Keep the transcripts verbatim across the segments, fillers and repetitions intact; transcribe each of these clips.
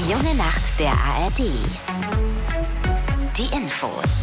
Junge Nacht der A R D. Die Infos.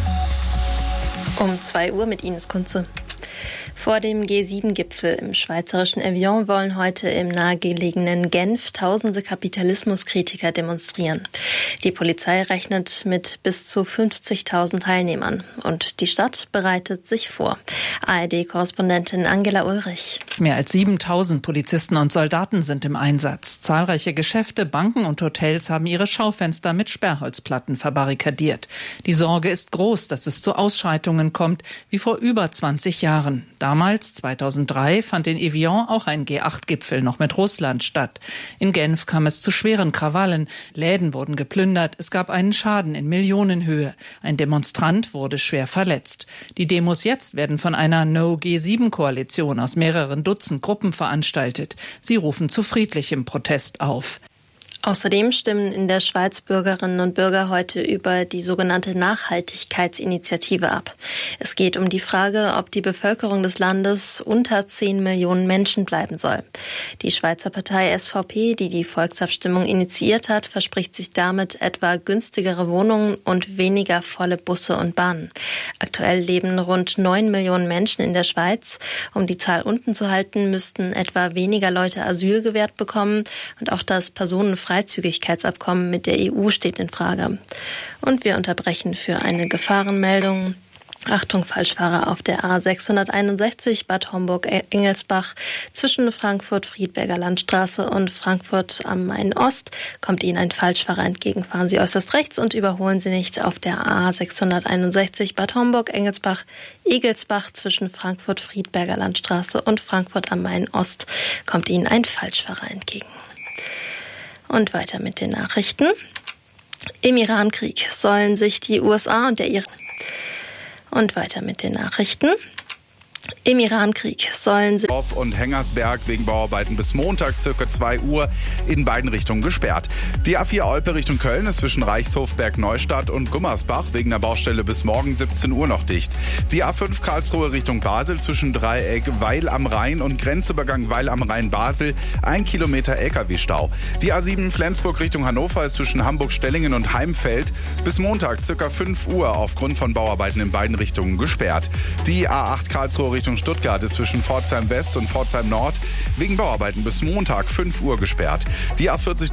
Um zwei Uhr mit Ines Kunze. Vor dem G sieben Gipfel im schweizerischen Evian wollen heute im nahegelegenen Genf tausende Kapitalismuskritiker demonstrieren. Die Polizei rechnet mit bis zu fünfzigtausend Teilnehmern und die Stadt bereitet sich vor. A R D-Korrespondentin Angela Ulrich. Mehr als siebentausend Polizisten und Soldaten sind im Einsatz. Zahlreiche Geschäfte, Banken und Hotels haben ihre Schaufenster mit Sperrholzplatten verbarrikadiert. Die Sorge ist groß, dass es zu Ausschreitungen kommt, wie vor über zwanzig Jahren. Damals, zweitausenddrei, fand in Evian auch ein G acht Gipfel noch mit Russland statt. In Genf kam es zu schweren Krawallen. Läden wurden geplündert. Es gab einen Schaden in Millionenhöhe. Ein Demonstrant wurde schwer verletzt. Die Demos jetzt werden von einer No G sieben Koalition aus mehreren Dutzend Gruppen veranstaltet. Sie rufen zu friedlichem Protest auf. Außerdem stimmen in der Schweiz Bürgerinnen und Bürger heute über die sogenannte Nachhaltigkeitsinitiative ab. Es geht um die Frage, ob die Bevölkerung des Landes unter zehn Millionen Menschen bleiben soll. Die Schweizer Partei S V P, die die Volksabstimmung initiiert hat, verspricht sich damit etwa günstigere Wohnungen und weniger volle Busse und Bahnen. Aktuell leben rund neun Millionen Menschen in der Schweiz. Um die Zahl unten zu halten, müssten etwa weniger Leute Asyl gewährt bekommen und auch das Personenfreizügigkeitsabkommen mit der E U steht in Frage. Und wir unterbrechen für eine Gefahrenmeldung. Achtung, Falschfahrer auf der A sechshunderteinundsechzig Bad Homburg-Engelsbach zwischen Frankfurt-Friedberger Landstraße und Frankfurt am Main-Ost kommt Ihnen ein Falschfahrer entgegen. Fahren Sie äußerst rechts und überholen Sie nicht. Auf der A sechshunderteinundsechzig Bad Homburg-Engelsbach-Egelsbach zwischen Frankfurt-Friedberger Landstraße und Frankfurt am Main-Ost kommt Ihnen ein Falschfahrer entgegen. Und weiter mit den Nachrichten. Im Irankrieg sollen sich die U S A und der Iran... Und weiter mit den Nachrichten. Im Irankrieg sollen sie... Dorf und Hengersberg wegen Bauarbeiten bis Montag circa zwei Uhr in beiden Richtungen gesperrt. Die A vier Olpe Richtung Köln ist zwischen Reichshofberg Neustadt und Gummersbach wegen der Baustelle bis morgen siebzehn Uhr noch dicht. Die A fünf Karlsruhe Richtung Basel zwischen Dreieck Weil am Rhein und Grenzübergang Weil am Rhein Basel ein Kilometer L K W-Stau. Die A sieben Flensburg Richtung Hannover ist zwischen Hamburg-Stellingen und Heimfeld bis Montag circa fünf Uhr aufgrund von Bauarbeiten in beiden Richtungen gesperrt. Die A acht Karlsruhe Richtung Stuttgart ist zwischen Pforzheim West und Pforzheim Nord wegen Bauarbeiten bis Montag fünf Uhr gesperrt. Die A vierzig